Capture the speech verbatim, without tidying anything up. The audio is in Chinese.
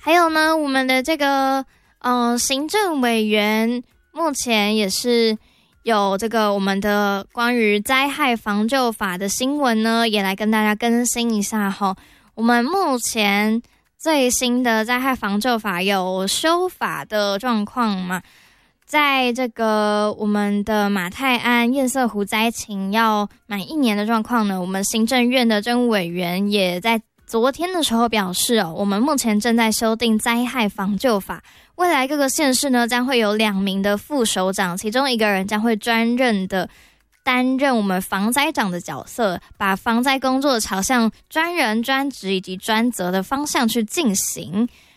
还有呢，我们的这个呃行政委员目前也是有这个我们的关于灾害防救法的新闻呢，也来跟大家更新一下齁。我们目前最新的灾害防救法有修法的状况嘛？在这个我们的马泰安堰塞湖灾情要满一年的状况呢，我们行政院的政务委员也在昨天的时候表示哦，我们目前正在修订灾害防救法，未来各个县市呢将会有两名的副首长，其中一个人将会专任的担任我们防灾长的角色，把防灾工作朝向专人、专职以及专责的方向去进行。